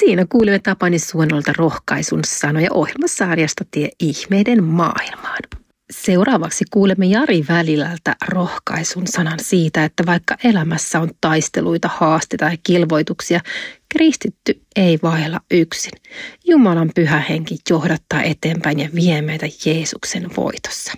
Siinä kuulimme Tapani Suonolta rohkaisun sanoja ohjelmasarjasta Tie ihmeiden maailmaan. Seuraavaksi kuulemme Jari Välilältä rohkaisun sanan siitä, että vaikka elämässä on taisteluita, haasteita ja kilvoituksia, kristitty ei vaella yksin. Jumalan pyhä henki johdattaa eteenpäin ja vie meitä Jeesuksen voitossa.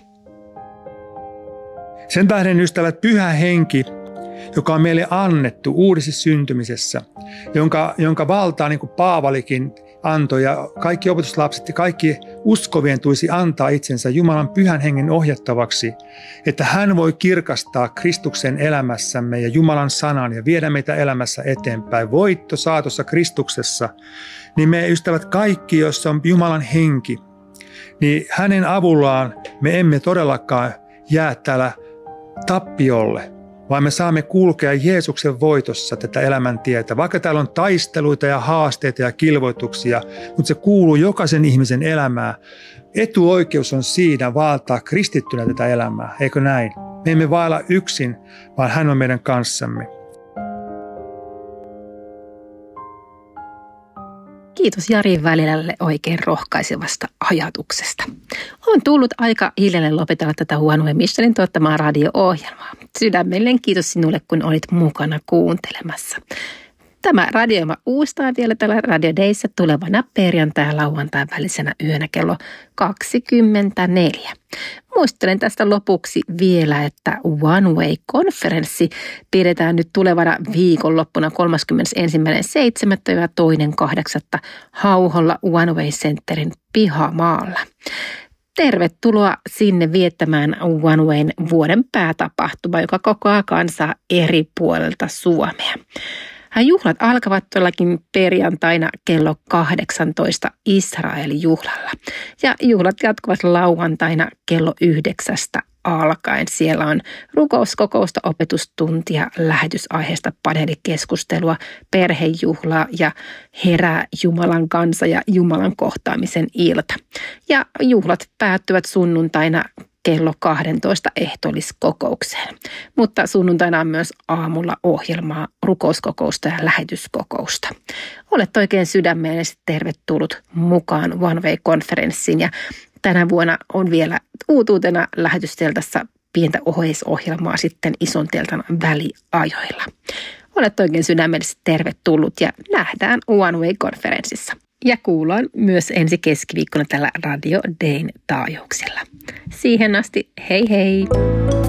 Sen tähden, ystävät, pyhä henki, joka on meille annettu uudessa syntymisessä, jonka valtaa niin kuin Paavalikin antoi ja kaikki opetuslapset ja kaikki uskovien tulisi antaa itsensä Jumalan pyhän hengen ohjattavaksi, että hän voi kirkastaa Kristuksen elämässämme ja Jumalan sanan ja viedä meitä elämässä eteenpäin. Voitto saatossa Kristuksessa, niin me ystävät kaikki, joissa on Jumalan henki, niin hänen avullaan me emme todellakaan jää täällä tappiolle, vaan me saamme kulkea Jeesuksen voitossa tätä elämäntietä. Vaikka täällä on taisteluita ja haasteita ja kilvoituksia, mutta se kuuluu jokaisen ihmisen elämään. Etuoikeus on siinä valtaa kristittynä tätä elämää, eikö näin? Me emme vaella yksin, vaan hän on meidän kanssamme. Kiitos Jari Välilälle oikein rohkaisevasta ajatuksesta. On tullut aika hiljalleen lopetella tätä One Missionin tuottamaa radio-ohjelmaa. Sydämellinen kiitos sinulle, kun olit mukana kuuntelemassa. Tämä radioima uustaan vielä tällä Radio Dayssä tulevana perjantai- ja lauantain välisenä yönä kello 24. Muistelen tästä lopuksi vielä, että One Way-konferenssi pidetään nyt tulevana viikonloppuna 31.7. ja 2.8. Hauholla One Way Centerin pihamaalla. Tervetuloa sinne viettämään One Wayn vuoden päätapahtuma, joka kokoaa kansaa eri puolelta Suomea. Juhlat alkavat todellakin perjantaina kello 18 Israel-juhlalla ja juhlat jatkuvat lauantaina kello 9 alkaen. Siellä on rukouskokousta, opetustuntia, lähetysaiheesta paneelikeskustelua, perhejuhlaa ja herää Jumalan kansa ja Jumalan kohtaamisen ilta. Ja juhlat päättyvät sunnuntaina kello 12 ehtoolliskokoukseen. Mutta sunnuntaina on myös aamulla ohjelmaa, rukouskokousta ja lähetyskokousta. Olet oikein sydämellisesti tervetullut mukaan One Way-konferenssiin ja tänä vuonna on vielä uutuutena lähetysteltassa pientä oheisohjelmaa sitten ison teltan väliajoilla. Olet oikein sydämellisesti tervetullut ja nähdään One Way-konferenssissa. Ja kuullaan myös ensi keskiviikkona tällä Radio Dayn taajuuksilla. Siihen asti, hei hei!